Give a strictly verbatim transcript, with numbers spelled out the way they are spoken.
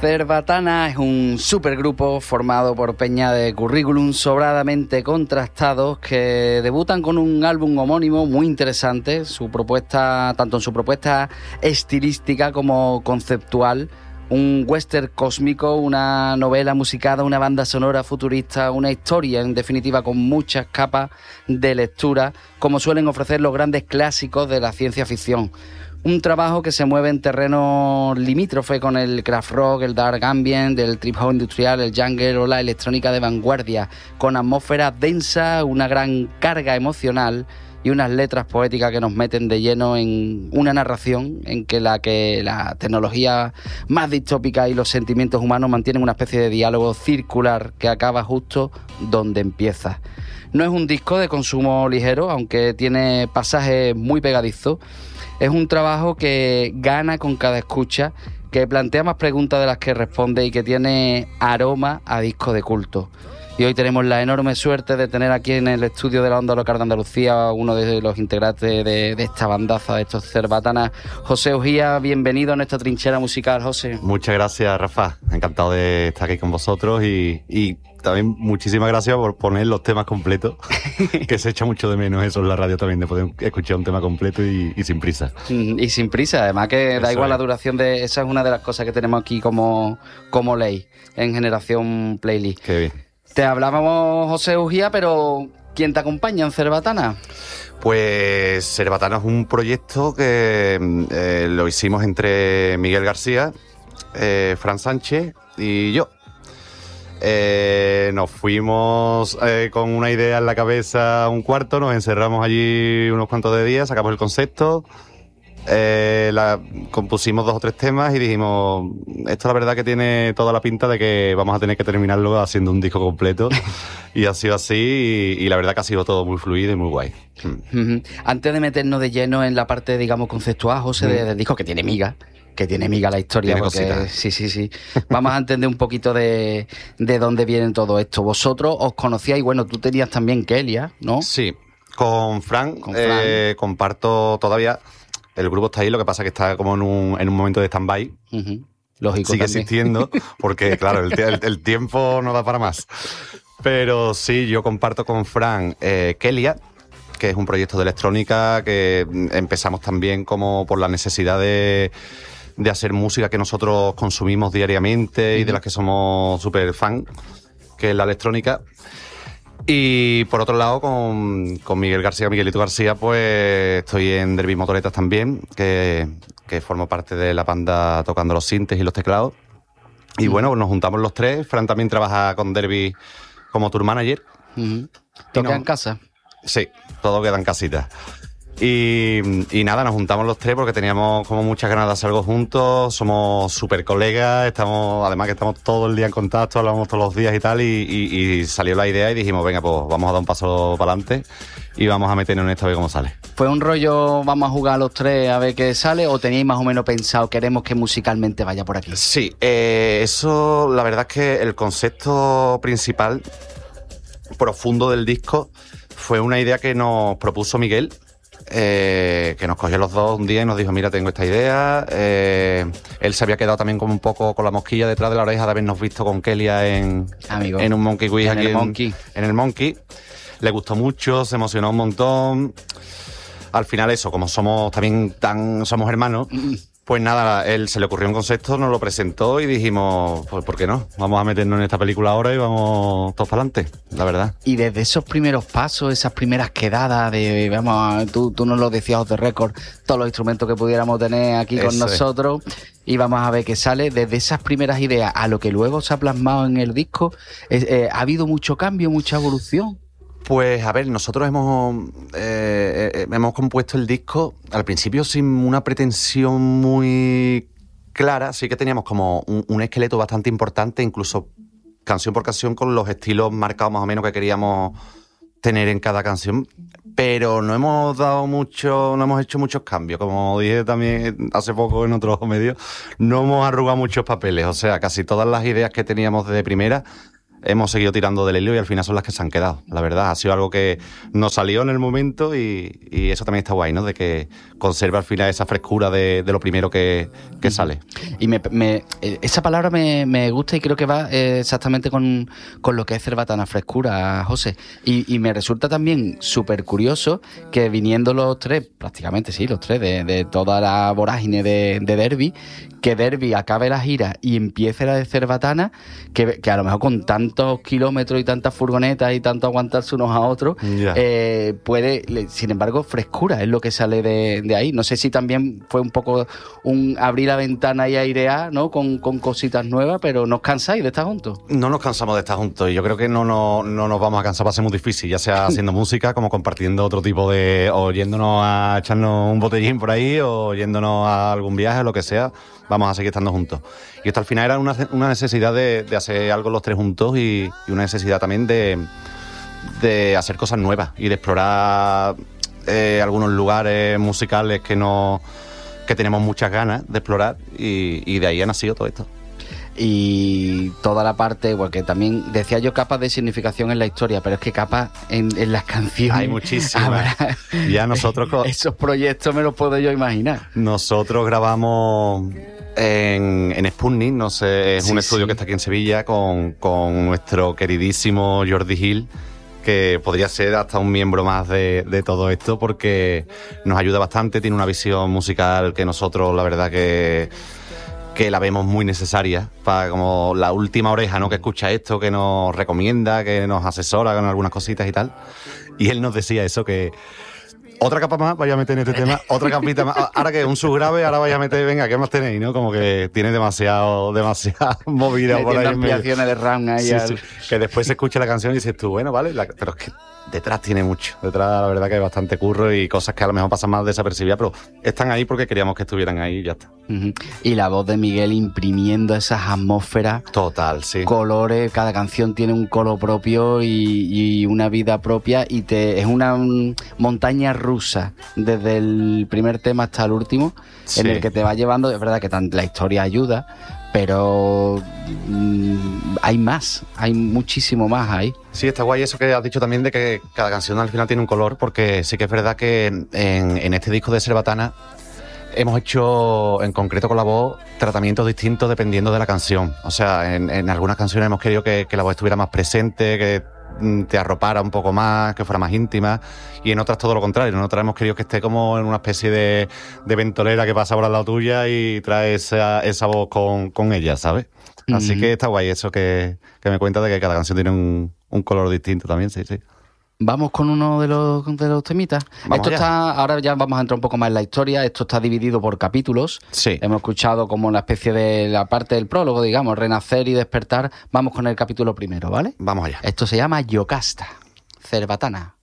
Cerbatana es un supergrupo formado por peña de currículum sobradamente contrastados que debutan con un álbum homónimo muy interesante, su propuesta, tanto en su propuesta estilística como conceptual, un western cósmico, una novela musicada, una banda sonora futurista, una historia en definitiva con muchas capas de lectura, como suelen ofrecer los grandes clásicos de la ciencia ficción. Un trabajo que se mueve en terreno limítrofe con el craft rock, el dark ambient, el trip hop industrial, el jungle o la electrónica de vanguardia, con atmósfera densa, una gran carga emocional y unas letras poéticas que nos meten de lleno en una narración en que la que la tecnología más distópica y los sentimientos humanos mantienen una especie de diálogo circular que acaba justo donde empieza. No es un disco de consumo ligero, aunque tiene pasajes muy pegadizos. Es un trabajo que gana con cada escucha, que plantea más preguntas de las que responde y que tiene aroma a disco de culto. Y hoy tenemos la enorme suerte de tener aquí en el estudio de la Onda Local de Andalucía uno de los integrantes de, de esta bandaza, de estos Cerbatana, José Ujía. Bienvenido a nuestra trinchera musical, José. Muchas gracias, Rafa. Encantado de estar aquí con vosotros y... y... también muchísimas gracias por poner los temas completos, que se echa mucho de menos eso en la radio también, de poder escuchar un tema completo y, y sin prisa. Y sin prisa, además que da eso igual es. La duración de... Esa es una de las cosas que tenemos aquí como, como ley en Generación Playlist. Qué bien. Te hablábamos, José Ujía, pero ¿quién te acompaña en Cerbatana? Pues Cerbatana es un proyecto que eh, lo hicimos entre Miguel García, eh, Fran Sánchez y yo. Eh, nos fuimos eh, con una idea en la cabeza a un cuarto, nos encerramos allí unos cuantos de días, sacamos el concepto, eh, la, compusimos dos o tres temas y dijimos, esto la verdad que tiene toda la pinta de que vamos a tener que terminarlo haciendo un disco completo. Y ha sido así y, y la verdad que ha sido todo muy fluido y muy guay. Mm. Antes de meternos de lleno en la parte, digamos, conceptual, José, mm. de, del disco, que tiene miga, que tiene miga la historia, tiene porque cositas. sí, sí, sí. Vamos a entender un poquito de, de dónde viene todo esto. Vosotros os conocíais, bueno, tú tenías también Kelia, ¿no? Sí, con Fran, Con Fran. Eh, comparto todavía. El grupo está ahí, lo que pasa es que está como en un, en un momento de stand-by. Uh-huh. Lógico. Sigue también. existiendo, porque claro, el, el, el tiempo no da para más. Pero sí, yo comparto con Fran eh, Kelia, que es un proyecto de electrónica que empezamos también como por la necesidad de, de hacer música que nosotros consumimos diariamente y de las que somos súper fan, que es la electrónica. Y por otro lado, con, con Miguel García, Miguelito García, pues estoy en Derby Motoretas también, que, que formo parte de la banda tocando los sintes y los teclados. Y bueno, pues nos juntamos los tres. Fran también trabaja con Derby como tour manager. Uh-huh. ¿Toca no, en casa? Sí, todo queda en casita. Y, y nada, nos juntamos los tres porque teníamos como muchas ganas de hacer algo juntos, somos súper colegas, estamos, además que estamos todo el día en contacto, hablamos todos los días y tal, y, y, y salió la idea y dijimos, venga, pues vamos a dar un paso para adelante y vamos a meternos en esto a ver cómo sale. ¿Fue un rollo, vamos a jugar los tres a ver qué sale, o teníais más o menos pensado, queremos que musicalmente vaya por aquí? Sí, eh, eso, la verdad es que el concepto principal, profundo del disco, fue una idea que nos propuso Miguel, Eh, que nos cogió los dos un día y nos dijo, mira, tengo esta idea. Eh, él se había quedado también como un poco con la mosquilla detrás de la oreja de habernos visto con Kelia en, Amigo, en un Monkey Quiz en aquí el en, Monkey. en el Monkey. Le gustó mucho, se emocionó un montón. Al final eso, como somos también tan somos hermanos, pues nada, él se le ocurrió un concepto, nos lo presentó y dijimos, pues ¿por qué no? Vamos a meternos en esta película ahora y vamos todos para adelante, la verdad. Y desde esos primeros pasos, esas primeras quedadas de, vamos, tú, tú nos lo decías off the record, todos los instrumentos que pudiéramos tener aquí con Eso nosotros, es. Y vamos a ver qué sale. Desde esas primeras ideas a lo que luego se ha plasmado en el disco, eh, eh, ¿ha habido mucho cambio, mucha evolución? Pues a ver, nosotros hemos eh, eh, hemos compuesto el disco al principio sin una pretensión muy clara, sí que teníamos como un, un esqueleto bastante importante, incluso canción por canción con los estilos marcados más o menos que queríamos tener en cada canción, pero no hemos dado mucho, no hemos hecho muchos cambios, como dije también hace poco en otros medios, no hemos arrugado muchos papeles, o sea, casi todas las ideas que teníamos desde primera hemos seguido tirando del hilo y al final son las que se han quedado. La verdad, ha sido algo que nos salió en el momento y, y eso también está guay, ¿no? De que conserva al final esa frescura de, de lo primero que, que sale. Y me, me, esa palabra me, me gusta y creo que va eh, exactamente con, con lo que es Cerbatana, frescura, José. Y, y me resulta también súper curioso que viniendo los tres, prácticamente sí, los tres, de, de toda la vorágine de, de Derby, que Derby acabe la gira y empiece la de Cerbatana, que, que a lo mejor con tantos kilómetros y tantas furgonetas y tanto aguantarse unos a otros, yeah. eh, puede, sin embargo, frescura es lo que sale de, de ahí. No sé si también fue un poco un abrir la ventana y airear, ¿no? Con, con cositas nuevas, pero ¿no os cansáis de estar juntos? No nos cansamos de estar juntos y yo creo que no, no, no nos vamos a cansar, va a ser muy difícil, ya sea haciendo música como compartiendo otro tipo de, o yéndonos a echarnos un botellín por ahí o yéndonos a algún viaje o lo que sea. Vamos a seguir estando juntos. Y esto al final era una, una necesidad de, de hacer algo los tres juntos y, y una necesidad también de, de hacer cosas nuevas y de explorar eh, algunos lugares musicales que, no, que tenemos muchas ganas de explorar y, y de ahí ha nacido todo esto. Y toda la parte, porque también decía yo capas de significación en la historia, pero es que capas en, en las canciones hay muchísimas. Ya nosotros esos proyectos me los puedo yo imaginar. Nosotros grabamos en, en Sputnik, no sé, es sí, un estudio sí. que está aquí en Sevilla con, con nuestro queridísimo Jordi Gil, que podría ser hasta un miembro más de, de todo esto porque nos ayuda bastante, tiene una visión musical que nosotros la verdad que que la vemos muy necesaria para como la última oreja, ¿no? Que escucha esto, que nos recomienda, que nos asesora con algunas cositas y tal. Y él nos decía eso, que otra capa más vaya a meter en este tema, otra capita más. Ahora que un subgrave, ahora vaya a meter, venga, ¿qué más tenéis? ¿No? Como que tiene demasiado, demasiada movida por ahí. Ampliaciones de RAM ahí. Sí, al... sí. Que después se escucha la canción y dices tú, bueno, vale, la... pero es que detrás tiene mucho. Detrás, la verdad, que hay bastante curro y cosas que a lo mejor pasan más desapercibidas, pero están ahí porque queríamos que estuvieran ahí y ya está. Uh-huh. Y la voz de Miguel imprimiendo esas atmósferas. Total, sí. Colores, cada canción tiene un color propio y, y una vida propia y te es una um, montaña rusa desde el primer tema hasta el último, sí. en el que te va llevando. Es verdad que tan, la historia ayuda, pero mmm, hay más, hay muchísimo más ahí. Sí, está guay eso que has dicho también de que cada canción al final tiene un color, porque sí que es verdad que en, en este disco de Cerbatana hemos hecho, en concreto con la voz, tratamientos distintos dependiendo de la canción. O sea, en, en algunas canciones hemos querido que, que la voz estuviera más presente, que te arropara un poco más, que fuera más íntima, y en otras todo lo contrario. En otras hemos querido que esté como en una especie de, de ventolera que pasa por al lado tuya y trae esa, esa voz con, con ella, ¿sabes? Mm-hmm. Así que está guay eso que, que me cuenta de que cada canción tiene un, un color distinto también, sí, sí. Vamos con uno de los, de los temitas. Vamos esto allá. Está, ahora ya vamos a entrar un poco más en la historia. Esto está dividido por capítulos. Sí. Hemos escuchado como una especie de la parte del prólogo, digamos, renacer y despertar. Vamos con el capítulo primero, ¿vale? Vamos allá. Esto se llama Yocasta, Cerbatana.